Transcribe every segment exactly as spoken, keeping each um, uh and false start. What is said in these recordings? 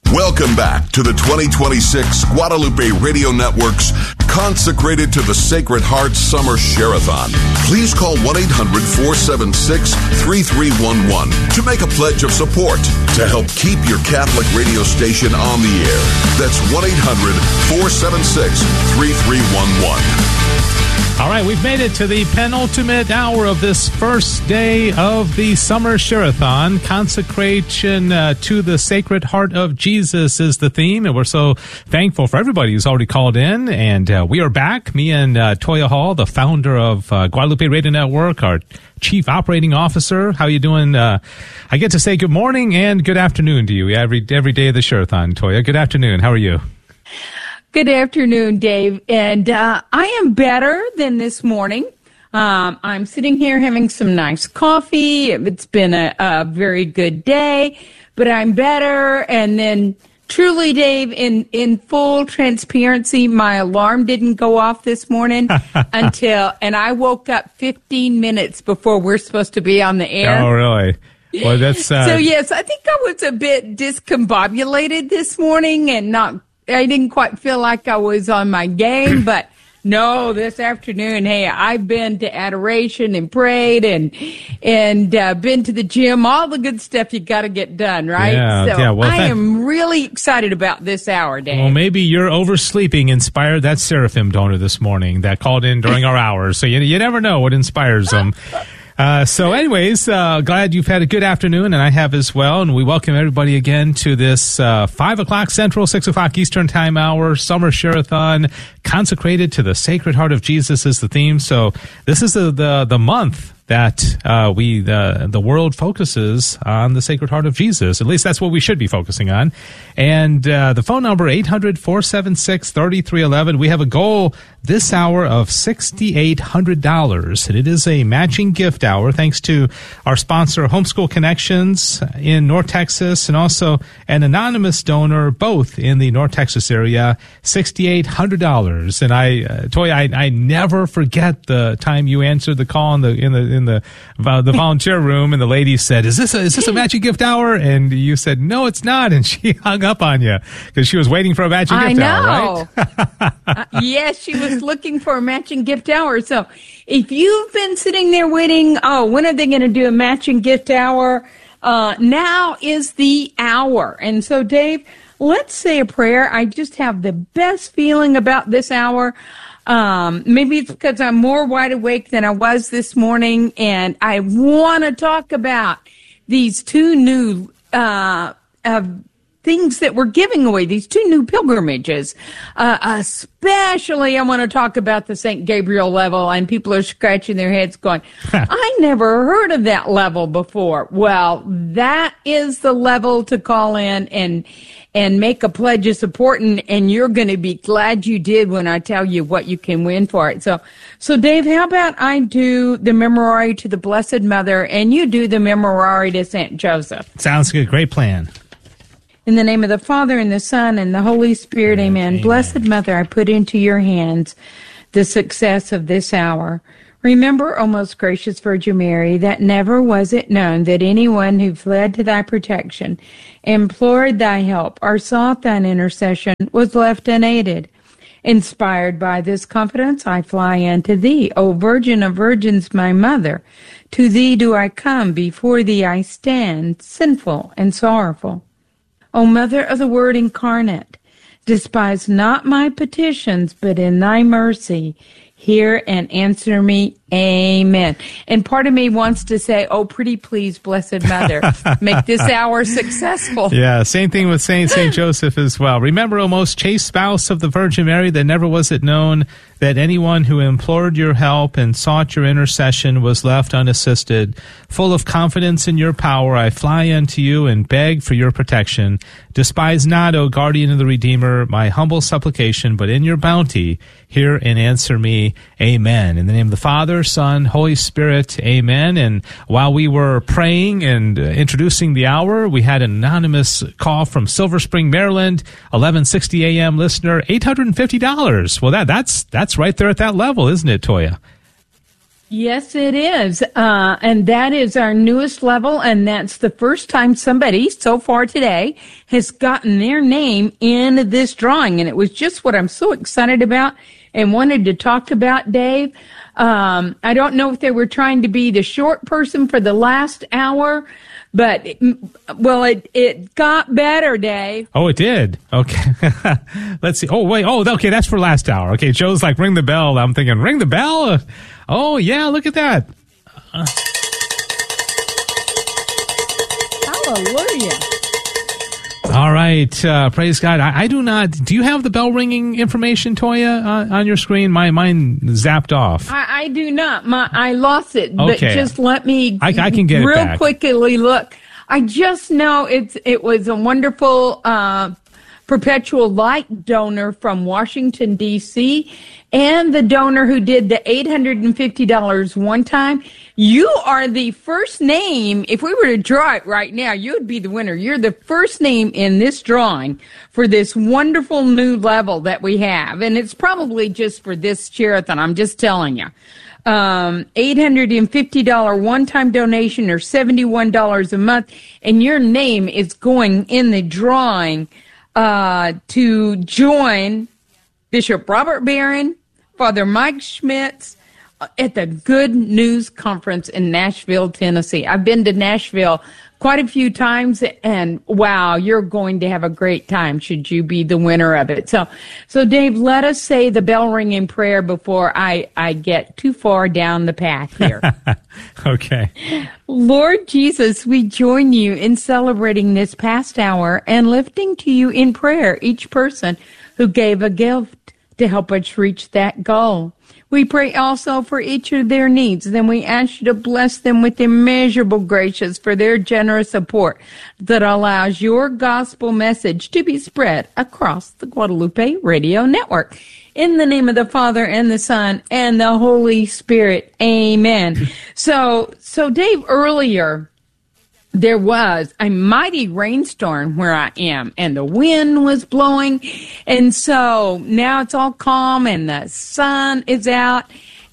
Welcome back to the twenty twenty-six Guadalupe Radio Network's Consecrated to the Sacred Heart Summer Share-a-thon. Please call one eight hundred four seven six three three one one to make a pledge of support to help keep your Catholic radio station on the air. That's one eight hundred four seven six three three one one. All right, we've made it to the penultimate hour of this first day of the Summer Share-a-thon. Consecration uh, to the Sacred Heart of Jesus is the theme, and we're so thankful for everybody who's already called in. And uh, we are back, me and uh, Toya Hall, the founder of uh, Guadalupe Radio Network, our Chief Operating Officer. How you doing? Uh, I get to say good morning and good afternoon to you every every day of the Share-a-thon, Toya. Good afternoon. How are you? Good afternoon, Dave. And uh, I am better than this morning. Um, I'm sitting here having some nice coffee. It's been a, a very good day, but I'm better. And then truly, Dave, in, in full transparency, my alarm didn't go off this morning until, and I woke up fifteen minutes before we're supposed to be on the air. Oh, really? Well, that's uh... So, yes, I think I was a bit discombobulated this morning and not I didn't quite feel like I was on my game, but no, this afternoon, hey, I've been to adoration and prayed and and uh, been to the gym, all the good stuff you got to get done, right? Yeah, so yeah, well, I that, am really excited about this hour, Dave. Well, maybe your oversleeping inspired that Seraphim donor this morning that called in during our hours. So you, you never know what inspires them. Uh, so anyways, uh, glad you've had a good afternoon, and I have as well. And we welcome everybody again to this uh, five o'clock Central, six o'clock Eastern Time hour, Summer Share-a-thon, consecrated to the Sacred Heart of Jesus is the theme. So this is the the, the month that uh, we the the world focuses on the Sacred Heart of Jesus. At least that's what we should be focusing on. And uh, the phone number, eight hundred four seven six three three one one. We have a goal this hour of six thousand eight hundred dollars, and it is a matching gift hour thanks to our sponsor, Homeschool Connections in North Texas, and also an anonymous donor, both in the North Texas area, six thousand eight hundred dollars. And I, uh, Toy, I, I never forget the time you answered the call in the in the in the uh, the volunteer room, and the lady said, "Is this a, is this a matching gift hour?" And you said, "No, it's not," and she hung up on you because she was waiting for a matching I gift know. hour, right? uh, yes, she was looking for a matching gift hour. So if you've been sitting there waiting, oh, when are they going to do a matching gift hour? Uh, now is the hour. And so, Dave, let's say a prayer. I just have the best feeling about this hour. Um, maybe it's because I'm more wide awake than I was this morning, and I want to talk about these two new uh, uh things that we're giving away, these two new pilgrimages. Uh, especially, I want to talk about the Saint Gabriel level, and people are scratching their heads going, I never heard of that level before. Well, that is the level to call in and and make a pledge of support, and, and you're going to be glad you did when I tell you what you can win for it. So, so Dave, how about I do the Memorare to the Blessed Mother, and you do the Memorare to Saint Joseph? Sounds good. Great plan. In the name of the Father, and the Son, and the Holy Spirit, amen. Amen. Blessed Mother, I put into your hands the success of this hour. Remember, O most gracious Virgin Mary, that never was it known that anyone who fled to thy protection, implored thy help, or sought thine intercession was left unaided. Inspired by this confidence, I fly unto thee, O Virgin of Virgins, my Mother. To thee do I come, before thee I stand, sinful and sorrowful. O Mother of the Word incarnate, despise not my petitions, but in thy mercy, hear and answer me. Amen. And part of me wants to say, oh, pretty please, Blessed Mother, make this hour successful. Yeah, same thing with Saint Saint Joseph as well. Remember, O most chaste spouse of the Virgin Mary, that never was it known that anyone who implored your help and sought your intercession was left unassisted. Full of confidence in your power, I fly unto you and beg for your protection. Despise not, O guardian of the Redeemer, my humble supplication, but in your bounty, hear and answer me. Amen. In the name of the Father, Son, Holy Spirit, amen. And while we were praying and uh, introducing the hour, we had an anonymous call from Silver Spring, Maryland, eleven sixty a.m. listener, eight hundred fifty dollars. Well, that that's that's right there at that level, isn't it, Toya? Yes, it is. Uh, and that is our newest level. And that's the first time somebody so far today has gotten their name in this drawing. And it was just what I'm so excited about and wanted to talk about, Dave. Um, I don't know if they were trying to be the short person for the last hour, but, it, well, it, it got better, Dave. Oh, it did. Okay. Let's see. Oh, wait. Oh, okay. That's for last hour. Okay. Joe's like, ring the bell. I'm thinking, ring the bell? Oh, yeah. Look at that. Uh, Hallelujah. All right. Uh, praise God. I, I do not. Do you have the bell ringing information, Toya, uh, on your screen? My Mine zapped off. I, I do not. My, I lost it. Okay. But just let me I, I can get real it back. quickly look. I just know it's it was a wonderful uh, perpetual light donor from Washington, D C, and the donor who did the eight hundred fifty dollars one time. You are the first name. If we were to draw it right now, you would be the winner. You're the first name in this drawing for this wonderful new level that we have. And it's probably just for this Sherathon. I'm just telling you. Um, eight hundred fifty dollars one-time donation or seventy-one dollars a month. And your name is going in the drawing uh, to join Bishop Robert Barron, Father Mike Schmitz, at the Good News Conference in Nashville, Tennessee. I've been to Nashville quite a few times, and wow, you're going to have a great time should you be the winner of it. So, so Dave, let us say the bell ringing prayer before I, I get too far down the path here. Okay. Lord Jesus, we join you in celebrating this past hour and lifting to you in prayer each person who gave a gift to help us reach that goal. We pray also for each of their needs. Then we ask you to bless them with immeasurable graces for their generous support that allows your gospel message to be spread across the Guadalupe Radio Network. In the name of the Father and the Son and the Holy Spirit. Amen. So, so Dave, earlier, there was a mighty rainstorm where I am, and the wind was blowing. And so now it's all calm and the sun is out.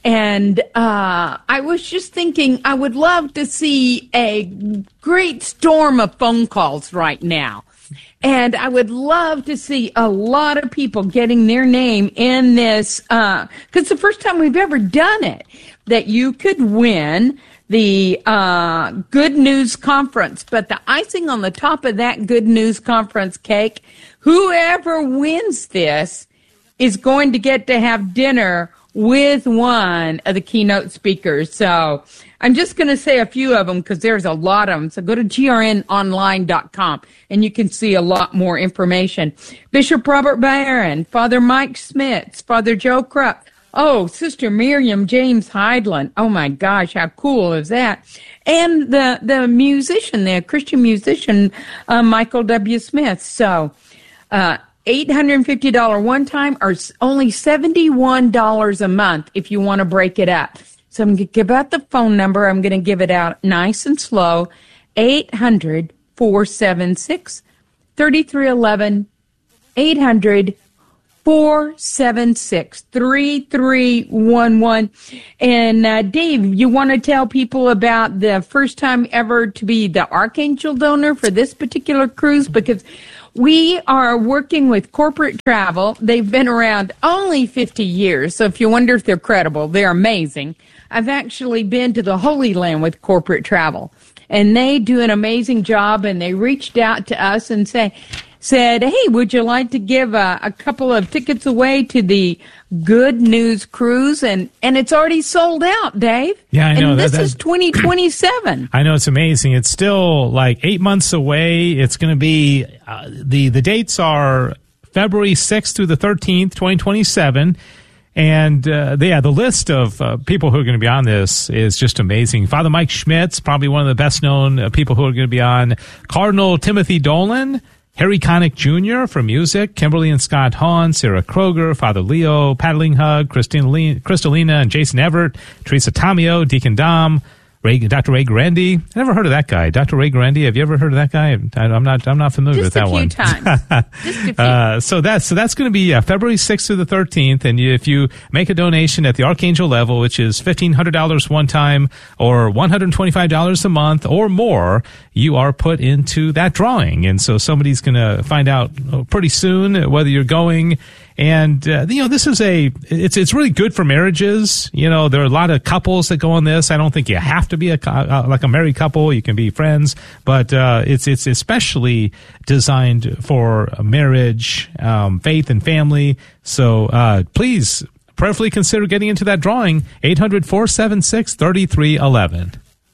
And uh, I was just thinking I would love to see a great storm of phone calls right now. And I would love to see a lot of people getting their name in this, because uh, it's the first time we've ever done it, that you could win the uh, Good News Conference. But the icing on the top of that Good News Conference cake, whoever wins this is going to get to have dinner with one of the keynote speakers. So I'm just going to say a few of them because there's a lot of them. So go to G R N online dot com and you can see a lot more information. Bishop Robert Barron, Father Mike Schmitz, Father Joe Krupp. Oh, Sister Miriam James Heidland. Oh, my gosh, how cool is that? And the the musician, the Christian musician, uh, Michael W. Smith. So uh, eight hundred fifty dollars one time or only seventy-one dollars a month if you want to break it up. So I'm going to give out the phone number. I'm going to give it out nice and slow. eight hundred, four seven six, three three one one. eight hundred, four seven six, three three one one. And uh, Dave, you want to tell people about the first time ever to be the Archangel donor for this particular cruise? Because we are working with Corporate Travel. They've been around only fifty years. So if you wonder if they're credible, they're amazing. I've actually been to the Holy Land with Corporate Travel, and they do an amazing job. And they reached out to us and say, said, hey, would you like to give a, a couple of tickets away to the Good News Cruise? And, and it's already sold out, Dave. Yeah, I know. And this that, that, is twenty twenty-seven. I know, it's amazing. It's still like eight months away. It's going to be, uh, the, the dates are February sixth through the thirteenth, twenty twenty-seven. And, uh, the, yeah, the list of uh, people who are going to be on this is just amazing. Father Mike Schmitz, probably one of the best known uh, people who are going to be on. Cardinal Timothy Dolan, Harry Connick Junior for music, Kimberly and Scott Hahn, Sarah Kroger, Father Leo, Paddling Hug, Christina, Christalina and Jason Everett, Teresa Tamio, Deacon Dom, Ray, Doctor Ray Grandy. I never heard of that guy. Doctor Ray Grandy. Have you ever heard of that guy? I, I'm not. I'm not familiar Just with that one. Just a few times. Just a few. Uh, so that's so that's going to be uh, February sixth through the thirteenth, and you, if you make a donation at the Archangel level, which is fifteen hundred dollars one time or one hundred twenty-five dollars a month or more, you are put into that drawing. And so somebody's going to find out pretty soon whether you're going. And, uh, you know, this is a, it's, it's really good for marriages. You know, there are a lot of couples that go on this. I don't think you have to be a, uh, like a married couple. You can be friends, but, uh, it's, it's especially designed for marriage, um, faith and family. So, uh, please prayerfully consider getting into that drawing. eight hundred, four seven six, three three one one.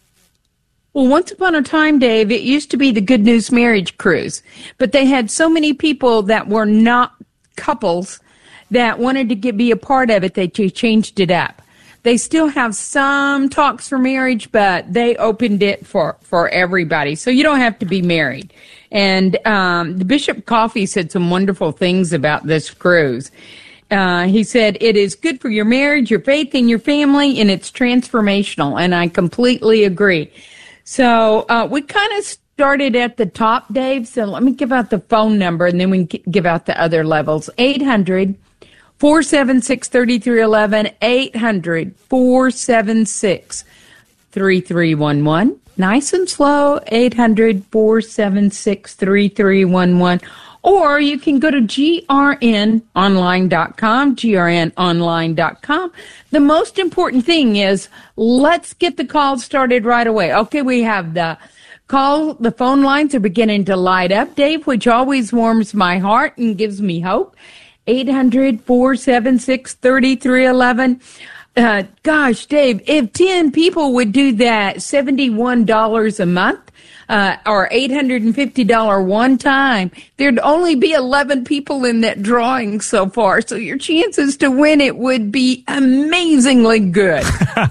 Well, once upon a time, Dave, it used to be the Good News Marriage Cruise, but they had so many people that were not couples that wanted to get, be a part of it, they changed it up. They still have some talks for marriage, but they opened it for, for everybody. So you don't have to be married. And um, Bishop Coffey said some wonderful things about this cruise. Uh, he said, it is good for your marriage, your faith, and your family, and it's transformational. And I completely agree. So uh, we kind of started at the top, Dave, so let me give out the phone number, and then we can give out the other levels. eight hundred, four seven six, three three one one, eight hundred, four seven six, three three one one. Nice and slow, eight hundred, four seven six, three three one one. Or you can go to G R N online dot com, G R N online dot com. The most important thing is let's get the call started right away. Okay, we have the call, the phone lines are beginning to light up, Dave, which always warms my heart and gives me hope. eight hundred, four seven six, three three one one. Uh, gosh, Dave, if ten people would do that seventy-one dollars a month, uh, or eight hundred fifty dollars one time, there'd only be eleven people in that drawing so far. So your chances to win it would be amazingly good.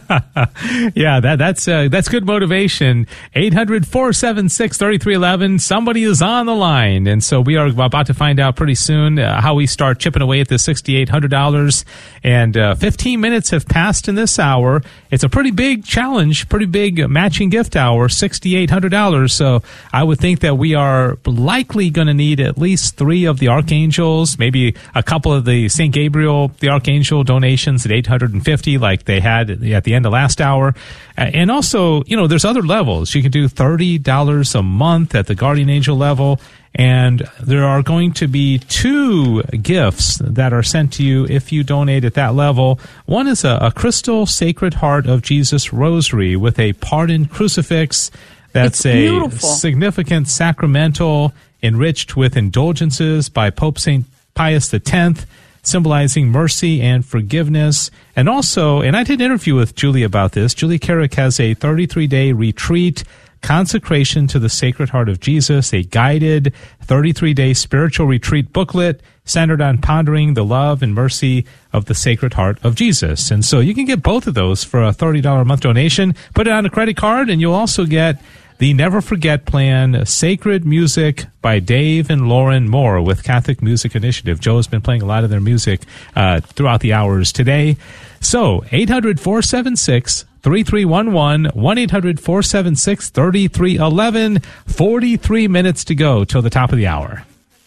Yeah, that, that's, uh, that's good motivation. eight hundred, four seven six, three three one one. Somebody is on the line. And so we are about to find out pretty soon uh, how we start chipping away at the six thousand eight hundred dollars. And uh, fifteen minutes have passed in this hour. It's a pretty big challenge, pretty big matching gift hour, six thousand eight hundred dollars. So I would think that we are likely going to need at least three of the archangels, maybe a couple of the Saint Gabriel, the archangel donations at eight hundred fifty, like they had at the end of last hour. And also, you know, there's other levels. You can do thirty dollars a month at the guardian angel level. And there are going to be two gifts that are sent to you if you donate at that level. One is a, a crystal Sacred Heart of Jesus rosary with a pardoned crucifix. That's a significant sacramental enriched with indulgences by Pope Saint Pius X, symbolizing mercy and forgiveness. And also, and I did an interview with Julie about this, Julie Carrick has a thirty-three day retreat, Consecration to the Sacred Heart of Jesus, a guided thirty-three day spiritual retreat booklet centered on pondering the love and mercy of the Sacred Heart of Jesus. And so you can get both of those for a thirty dollars a month donation. Put it on a credit card, and you'll also get the Never Forget Plan, Sacred Music by Dave and Lauren Moore with Catholic Music Initiative. Joe has been playing a lot of their music uh, throughout the hours today. So, eight hundred, four seven six, three three one one, one eight hundred, four seven six, three three one one, forty-three minutes to go till the top of the hour.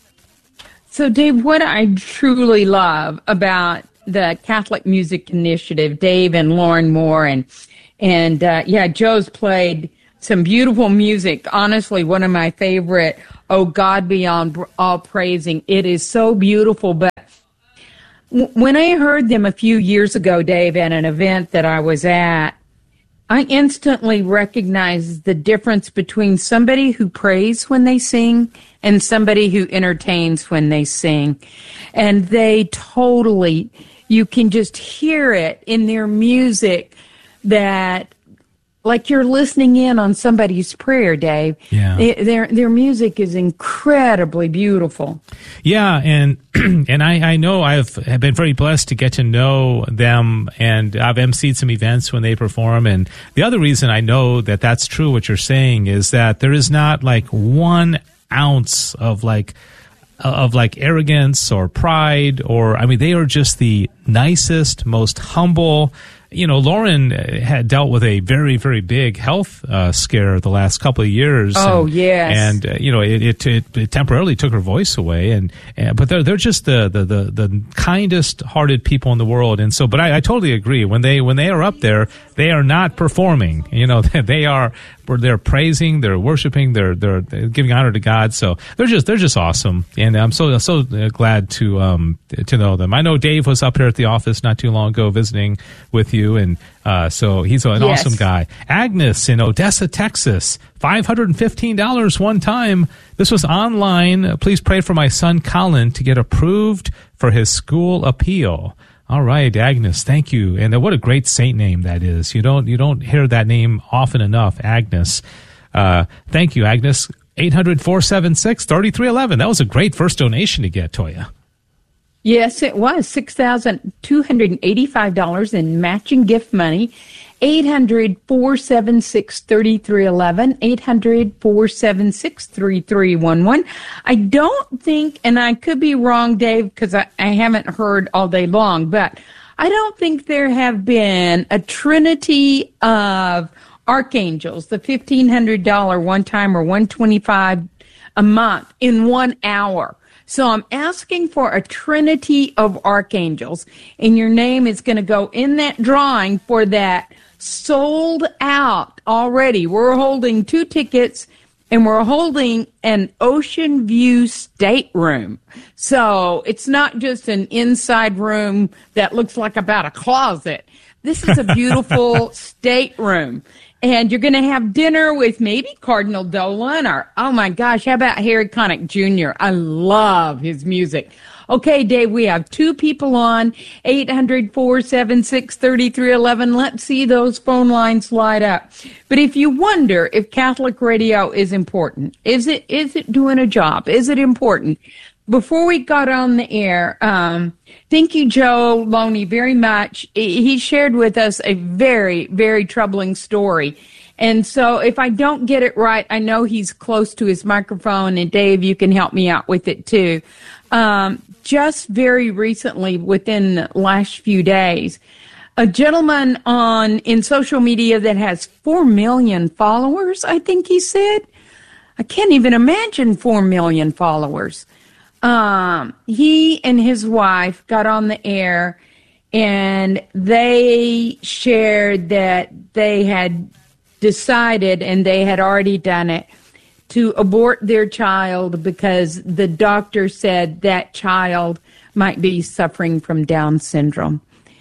So, Dave, what I truly love about the Catholic Music Initiative, Dave and Lauren Moore, and, and uh, yeah, Joe's played some beautiful music. Honestly, one of my favorite, Oh God Beyond All Praising. It is so beautiful. But w- when I heard them a few years ago, Dave, at an event that I was at, I instantly recognized the difference between somebody who prays when they sing and somebody who entertains when they sing. And they totally, you can just hear it in their music that, like you're listening in on somebody's prayer, Dave. Yeah. It, their their music is incredibly beautiful. Yeah, and and I, I know I've have been very blessed to get to know them, and I've emceed some events when they perform. And the other reason I know that that's true, what you're saying, is that there is not like one ounce of like of like arrogance or pride, or I mean, they are just the nicest, most humble. You know, Lauren had dealt with a very, very big health uh, scare the last couple of years. Oh, and, yes. And, uh, you know, it, it, it, it temporarily took her voice away. And, and But they're, they're just the, the, the, the kindest-hearted people in the world. And so, but I, I totally agree. When they when they are up there, they are not performing. You know, they are they're praising, they're worshiping, they're, they're they're giving honor to God. So they're just they're just awesome. And I'm so so glad to um to know them. I know Dave was up here at the office not too long ago visiting with you, and uh, so he's an yes. awesome guy. Agnes in Odessa, Texas, five hundred fifteen dollars one time. This was online. Please pray for my son Colin to get approved for his school appeal. All right, Agnes, thank you. And uh, what a great saint name that is. You don't you don't hear that name often enough, Agnes. Uh, thank you, Agnes. eight hundred, four seven six, three three one one. That was a great first donation to get, Toya. Yes, it was. six thousand two hundred eighty-five dollars in matching gift money. eight hundred, four seven six, three three one one. eight hundred, four seven six, three three one one. I don't think, and I could be wrong, Dave, because I, I haven't heard all day long, but I don't think there have been a trinity of archangels, the fifteen hundred dollars one time or one hundred twenty-five dollars a month in one hour. So I'm asking for a trinity of archangels, and your name is going to go in that drawing for that sold out already. We're holding two tickets, and we're holding an ocean view stateroom. So it's not just an inside room that looks like about a closet. This is a beautiful stateroom. And you're going to have dinner with maybe Cardinal Dolan or, oh my gosh, how about Harry Connick Junior? I love his music. Okay, Dave, we have two people on, eight hundred, four seven six, three three one one. Let's see those phone lines light up. But if you wonder if Catholic radio is important, is it is it doing a job? Is it important? Before we got on the air, um, thank you, Joe Loney, very much. He shared with us a very, very troubling story. And so if I don't get it right, I know he's close to his microphone, and Dave, you can help me out with it too. Um, just very recently, within the last few days, a gentleman on in social media that has four million followers, I think he said. I can't even imagine four million followers. Um, he and his wife got on the air, and they shared that they had decided, and they had already done it, to abort their child because the doctor said that child might be suffering from Down syndrome.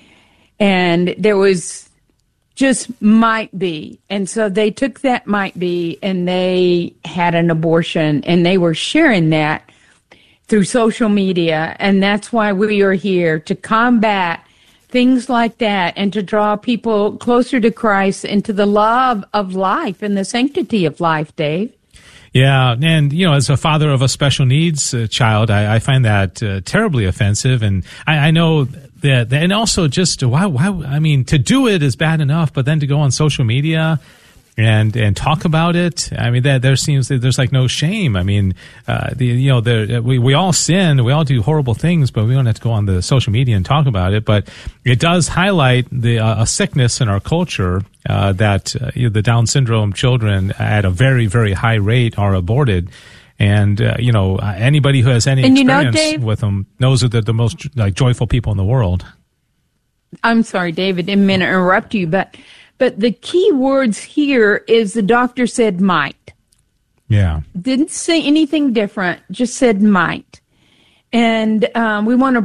And there was just might be. And so they took that might be, and they had an abortion, and they were sharing that through social media. And that's why we are here, to combat things like that and to draw people closer to Christ and to the love of life and the sanctity of life, Dave. Yeah, and, you know, as a father of a special needs uh, child, I, I find that uh, terribly offensive. And I, I know that, and also just, why, why, I mean, to do it is bad enough, but then to go on social media and and talk about it, I mean, that there seems that there's like no shame. I mean, uh, the you know, there, we we all sin, we all do horrible things, but we don't have to go on the social media and talk about it. But it does highlight the uh, a sickness in our culture uh, that uh, you know, the Down syndrome children at a very very high rate are aborted. And uh, you know, anybody who has any and experience you know, Dave, with them knows that they're the most like joyful people in the world. I'm sorry, David, didn't mean to interrupt you, but. But the key words here is the doctor said might. Yeah. Didn't say anything different, just said might. And um, we want to